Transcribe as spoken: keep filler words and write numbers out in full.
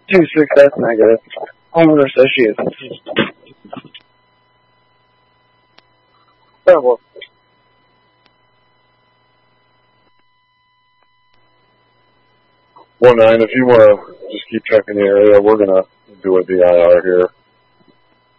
two six, that's negative. Homeowner says she isn't. Oh, well. One nine, if you want to just keep checking the area, we're going to do a D I R here.